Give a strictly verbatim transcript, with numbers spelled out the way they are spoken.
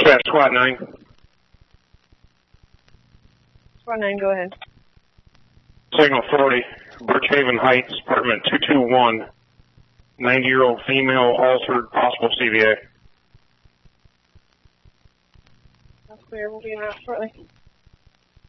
Dispatch squad nine. Squad nine, go ahead. Signal forty, Birchhaven Heights, apartment two two one. ninety-year-old female, altered, possible C V A. That's clear. We'll be in out shortly.